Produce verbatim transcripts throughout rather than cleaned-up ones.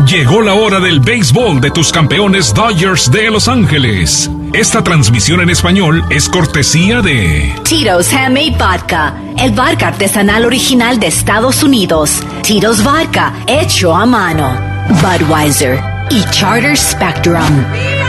Llegó la hora del béisbol de tus campeones Dodgers de Los Ángeles. Esta transmisión en español es cortesía de Tito's Handmade Vodka, el vodka artesanal original de Estados Unidos. Tito's Vodka, hecho a mano. Budweiser y Charter Spectrum.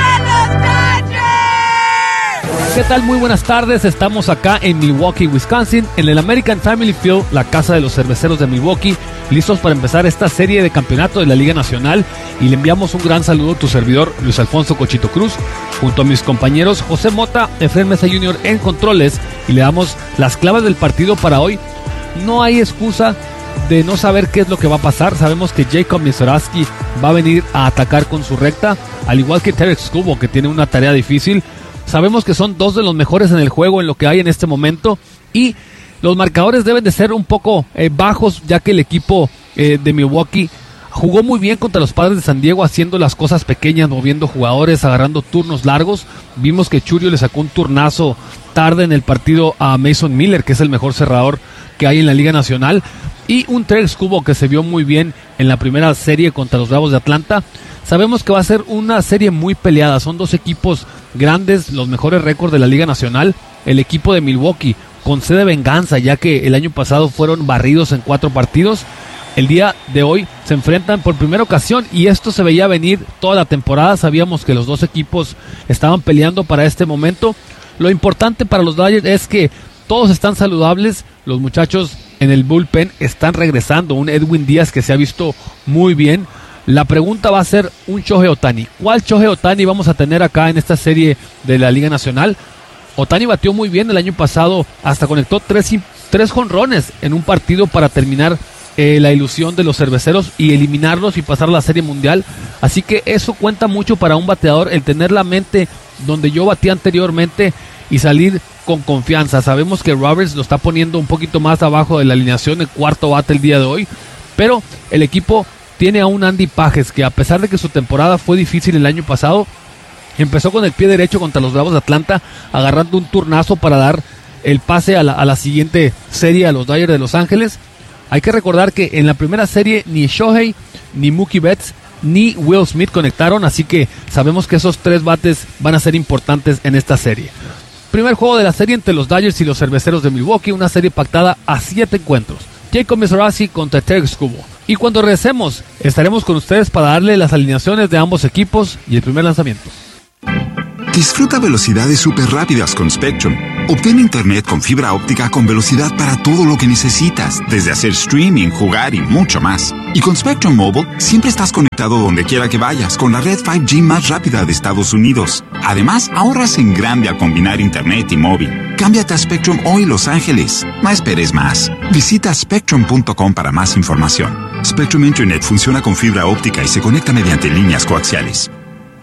¿Qué tal? Muy buenas tardes. Estamos acá en Milwaukee, Wisconsin, en el American Family Field, la casa de los cerveceros de Milwaukee, listos para empezar esta serie de campeonato de la Liga Nacional. Y le enviamos un gran saludo a tu servidor, Luis Alfonso Cochito Cruz, junto a mis compañeros José Mota, Efraín Mesa junior en controles, y le damos las claves del partido para hoy. No hay excusa de no saber qué es lo que va a pasar. Sabemos que Jacob Misiorowski va a venir a atacar con su recta, al igual que Tarik Skubal, que tiene una tarea difícil. Sabemos que son dos de los mejores en el juego en lo que hay en este momento, y los marcadores deben de ser un poco eh, bajos, ya que el equipo eh, de Milwaukee jugó muy bien contra los Padres de San Diego, haciendo las cosas pequeñas, moviendo jugadores, agarrando turnos largos. Vimos que Churio le sacó un turnazo tarde en el partido a Mason Miller, que es el mejor cerrador que hay en la Liga Nacional, y un Tarik Skubal que se vio muy bien en la primera serie contra los Bravos de Atlanta. Sabemos que va a ser una serie muy peleada. Son dos equipos grandes, los mejores récords de la Liga Nacional. El equipo de Milwaukee con sed de venganza, ya que el año pasado fueron barridos en cuatro partidos. El día de hoy se enfrentan por primera ocasión, y esto se veía venir toda la temporada. Sabíamos que los dos equipos estaban peleando para este momento. Lo importante para los Dodgers es que todos están saludables. Los muchachos en el bullpen están regresando. Un Edwin Díaz que se ha visto muy bien. La pregunta va a ser un Shohei Ohtani. ¿Cuál Shohei Ohtani vamos a tener acá en esta serie de la Liga Nacional? Ohtani batió muy bien el año pasado, hasta conectó tres, tres jonrones en un partido para terminar eh, la ilusión de los cerveceros y eliminarlos y pasar a la Serie Mundial. Así que eso cuenta mucho para un bateador, el tener la mente donde yo batí anteriormente y salir con confianza. Sabemos que Roberts lo está poniendo un poquito más abajo de la alineación, el cuarto bate el día de hoy, pero el equipo tiene a un Andy Pages que, a pesar de que su temporada fue difícil el año pasado, empezó con el pie derecho contra los Bravos de Atlanta, agarrando un turnazo para dar el pase a la, a la siguiente serie a los Dodgers de Los Ángeles. Hay que recordar que en la primera serie ni Shohei, ni Mookie Betts, ni Will Smith conectaron, así que sabemos que esos tres bates van a ser importantes en esta serie. Primer juego de la serie entre los Dodgers y los cerveceros de Milwaukee, una serie pactada a siete encuentros. Jacob Misiorowski contra Tarik Skubal. Y cuando regresemos, estaremos con ustedes para darle las alineaciones de ambos equipos y el primer lanzamiento. Disfruta velocidades súper rápidas con Spectrum. Obtén internet con fibra óptica con velocidad para todo lo que necesitas, desde hacer streaming, jugar y mucho más. Y con Spectrum Mobile, siempre estás conectado donde quiera que vayas con la red cinco G más rápida de Estados Unidos. Además, ahorras en grande al combinar internet y móvil. Cámbiate a Spectrum hoy, Los Ángeles. No esperes más. Visita spectrum punto com para más información. Spectrum Internet funciona con fibra óptica y se conecta mediante líneas coaxiales.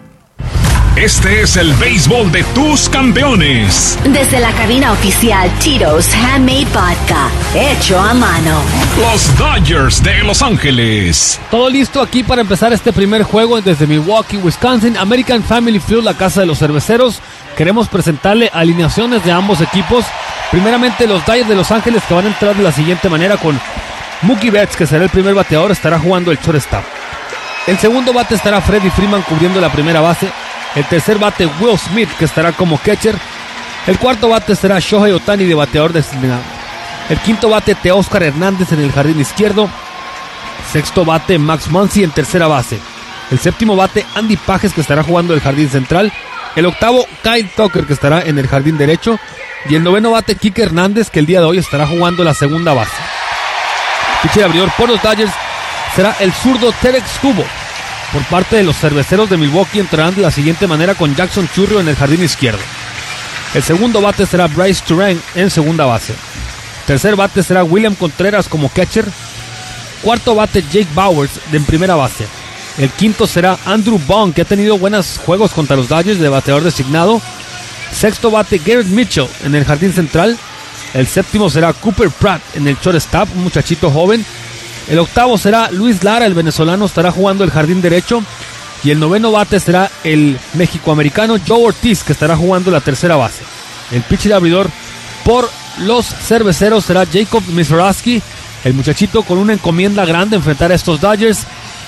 Este es el béisbol de tus campeones. Desde la cabina oficial Tito's Handmade Vodka, hecho a mano. Los Dodgers de Los Ángeles. Todo listo aquí para empezar este primer juego desde Milwaukee, Wisconsin, American Family Field, la casa de los cerveceros. Queremos presentarle alineaciones de ambos equipos. Primeramente los Dodgers de Los Ángeles, que van a entrar de la siguiente manera con Mookie Betts, que será el primer bateador, estará jugando el shortstop. El segundo bate estará Freddie Freeman cubriendo la primera base. El tercer bate Will Smith, que estará como catcher. El cuarto bate será Shohei Ohtani de bateador designado. El quinto bate Teóscar Hernández en el jardín izquierdo. Sexto bate Max Muncy en tercera base. El séptimo bate Andy Pages, que estará jugando el jardín central. El octavo Kyle Tucker, que estará en el jardín derecho. Y el noveno bate Kike Hernández, que el día de hoy estará jugando la segunda base. Pitcher abridor por los Dodgers será el zurdo Tarik Skubal. Por parte de los cerveceros de Milwaukee entrarán de la siguiente manera con Jackson Chourio en el jardín izquierdo. El segundo bate será Bryce Turang en segunda base. Tercer bate será William Contreras como catcher. Cuarto bate Jake Bauers en primera base. El quinto será Andrew Bond, que ha tenido buenos juegos contra los Dodgers de bateador designado. Sexto bate Garrett Mitchell en el jardín central. El séptimo será Cooper Pratt en el shortstop, un muchachito joven. El octavo será Luis Lara, el venezolano, estará jugando el jardín derecho. Y el noveno bate será el mexicoamericano Joe Ortiz, que estará jugando la tercera base. El pitcher abridor por los cerveceros será Jacob Misiorowski, el muchachito con una encomienda grande enfrentar a estos Dodgers.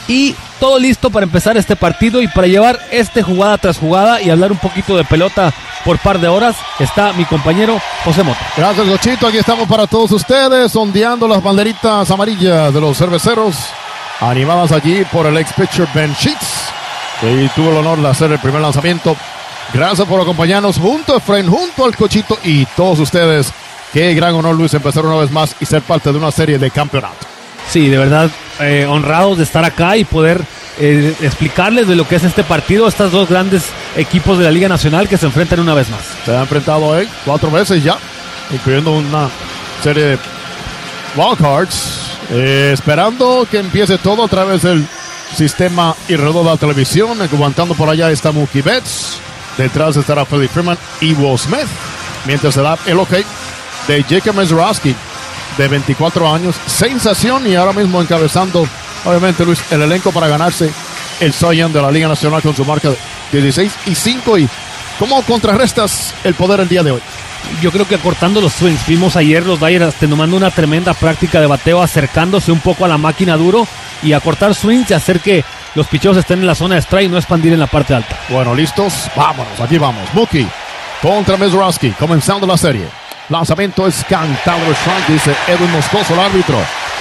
Y todo listo para empezar este partido y para llevar este jugada tras jugada y hablar un poquito de pelota por par de horas. Está mi compañero José Mota. Gracias, Gochito. Aquí estamos para todos ustedes, ondeando las banderitas amarillas de los cerveceros, animadas allí por el ex-pitcher Ben Sheets, que tuvo el honor de hacer el primer lanzamiento. Gracias por acompañarnos junto a Efraín, junto al Cochito y todos ustedes. Qué gran honor, Luis, empezar una vez más y ser parte de una serie de campeonato. Sí, de verdad, eh, honrados de estar acá y poder eh, explicarles de lo que es este partido, estos dos grandes equipos de la Liga Nacional que se enfrentan una vez más. Se han enfrentado eh, cuatro veces ya, incluyendo una serie de wildcards, eh, esperando que empiece todo a través del sistema Irredo de la televisión. Aguantando por allá está Mookie Betts, detrás estará Freddie Freeman y Will Smith, mientras se da el ok de Jacob Mezrowski, de veinticuatro años, sensación, y ahora mismo encabezando, obviamente, Luis, el elenco para ganarse el Cy Young de la Liga Nacional con su marca de dieciséis y cinco. ¿Y cómo contrarrestas el poder el día de hoy? Yo creo que acortando los swings. Vimos ayer los Dodgers tomando una tremenda práctica de bateo, acercándose un poco a la máquina duro y acortar swings y hacer que los picheos estén en la zona de strike y no expandir en la parte alta. Bueno, listos, vámonos, aquí vamos. Mookie contra Mezrowski, comenzando la serie. Lanzamiento es cantado el strike, dice Edwin Moscoso, el árbitro.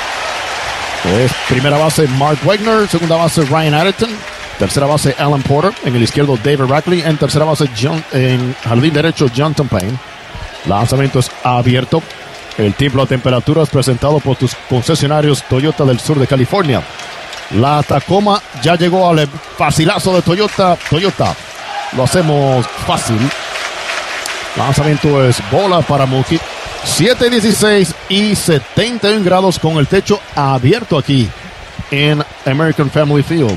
Es primera base Mark Wagner, segunda base Ryan Addington, tercera base Alan Porter, en el izquierdo David Rackley, en tercera base John, en jardín derecho Jonathan Payne. Lanzamiento es abierto. El tiempo de temperaturas presentado por tus concesionarios Toyota del sur de California. La Tacoma ya llegó al facilazo de Toyota. Toyota, lo hacemos fácil. Lanzamiento es bola para Mookie. siete dieciséis y setenta y un grados con el techo abierto aquí en American Family Field.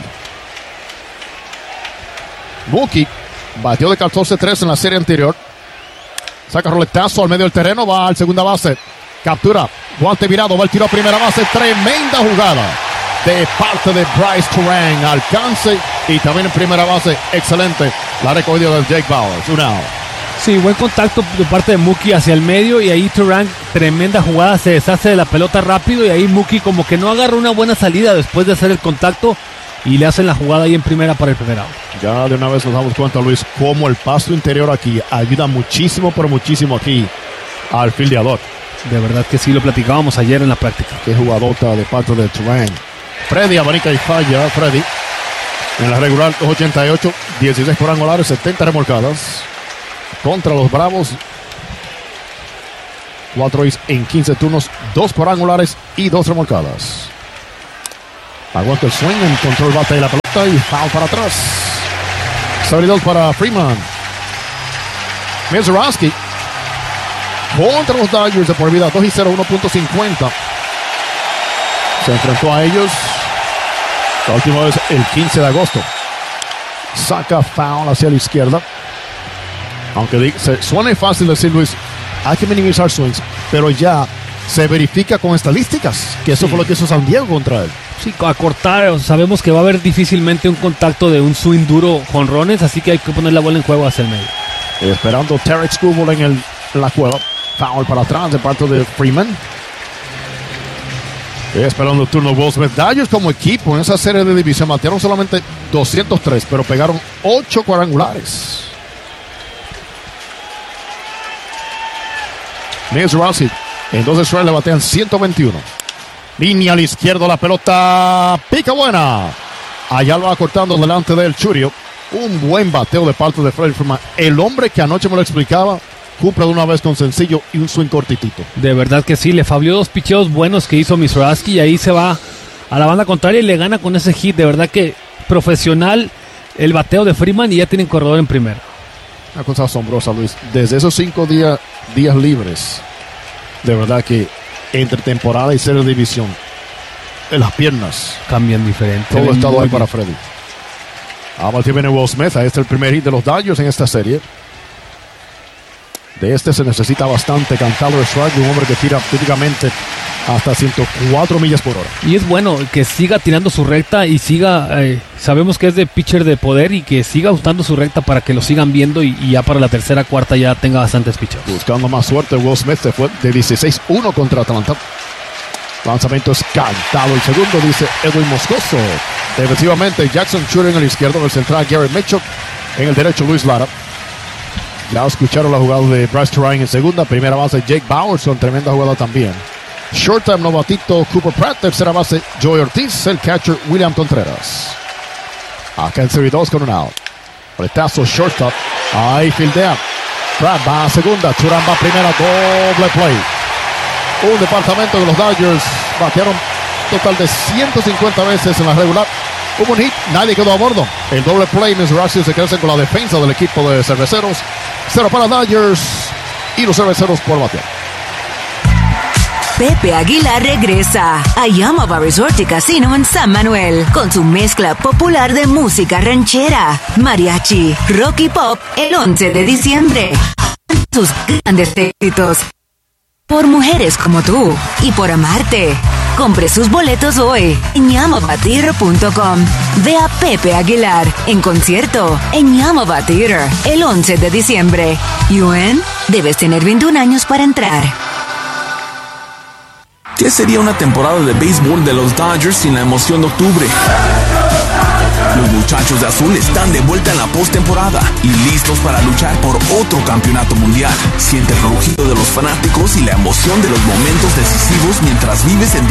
Mookie batió de catorce tres en la serie anterior. Saca roletazo al medio del terreno, va al segunda base. Captura, guante virado, va el tiro a primera base. Tremenda jugada de parte de Bryce Turang. Alcance y también en primera base, excelente la recogida de Jake Bauers. Un out. Sí, buen contacto de parte de Mookie hacia el medio y ahí Turang, tremenda jugada, se deshace de la pelota rápido y ahí Mookie como que no agarra una buena salida después de hacer el contacto y le hacen la jugada ahí en primera para el primer out. Ya de una vez nos damos cuenta, Luis, cómo el pasto interior aquí ayuda muchísimo, pero muchísimo aquí al fildeador. De verdad que sí, lo platicábamos ayer en la práctica. Qué jugadota de parte de Turang. Freddy abanica y falla, Freddy. En la regular dos ochenta y ocho, dieciséis cuadrangulares, setenta remolcadas. Contra los Bravos, cuatro hits en quince turnos, dos cuadrangulares y dos remolcadas. Aguanta el swing, encontró el bate de la pelota y foul para atrás. seis dos para Freeman. Mezrowski contra los Dodgers de por vida, dos y cero, uno punto cincuenta. Se enfrentó a ellos la última vez el quince de agosto. Saca foul hacia la izquierda. Aunque dice, suene fácil decir, Luis, hay que minimizar swings, pero ya se verifica con estadísticas que eso sí fue lo que hizo San Diego contra él. Sí, a cortar, sabemos que va a haber difícilmente un contacto de un swing duro jonrones, así que hay que poner la bola en juego hacia el medio. Esperando Tarek Skubal en, el, en la cueva. Foul para atrás de parte de Freeman. Esperando el turno Will Smith. Dodgers como equipo en esa serie de división batearon solamente doscientos tres, pero pegaron ocho cuadrangulares. Mezrowski en dos strikes le batean ciento veintiuno. Línea al izquierdo, la pelota pica buena. Allá lo va cortando delante del Churio. Un buen bateo de parte de Freddie Freeman. El hombre que anoche me lo explicaba, cumple de una vez con sencillo y un swing cortitito. De verdad que sí, le fablió dos picheos buenos que hizo Mezrowski y ahí se va a la banda contraria y le gana con ese hit. De verdad que profesional el bateo de Freeman y ya tienen corredor en primera. Una cosa asombrosa, Luis. Desde esos cinco días, días libres, de verdad que entre temporada y serie de división, en las piernas cambian diferente. Todo estado ahí para Freddy. Ahora viene Will Smith. Este es el primer hit de los Dodgers en esta serie. De este se necesita bastante. Cantado el strike de un hombre que tira típicamente hasta ciento cuatro millas por hora. Y es bueno que siga tirando su recta y siga, eh, sabemos que es de pitcher de poder y que siga usando su recta para que lo sigan viendo y, y ya para la tercera, cuarta ya tenga bastantes pitchers. Buscando más suerte, Will Smith se fue de dieciséis uno contra Atlanta. Lanzamiento es cantado el segundo, dice Edwin Moscoso. Defensivamente, Jackson Shooter en el izquierdo, en el central Gary Mitchell, en el derecho Luis Lara. Ya escucharon la jugada de Bryce Ryan en segunda, primera base Jake Bowerson, tremenda jugada también. Short time novatito Cooper Pratt, tercera base Joey Ortiz, el catcher William Contreras. Acá en serie dos con un out. Retazo shortstop, ahí fildea. Pratt va a segunda, Turán va a primera, doble play. Un departamento de los Dodgers batearon total de ciento cincuenta veces en la regular. Hubo un hit, nadie quedó a bordo. El doble play, mis Rockies se crecen con la defensa del equipo de Cerveceros. Cero para Dodgers y los Cerveceros por batear. Pepe Aguilar regresa a Yamava Resort y Casino en San Manuel con su mezcla popular de música ranchera, mariachi, rock y pop el once de diciembre. Sus grandes éxitos. Por mujeres como tú y por amarte. Compre sus boletos hoy en yamava theater punto com. Ve a Pepe Aguilar en concierto en Yamava Theater el once de diciembre. U N, debes tener veintiún años para entrar. ¿Qué sería una temporada de béisbol de los Dodgers sin la emoción de octubre? Los muchachos de azul están de vuelta en la postemporada y listos para luchar por otro campeonato mundial. Siente el rugido de los fanáticos y la emoción de los momentos decisivos mientras vives en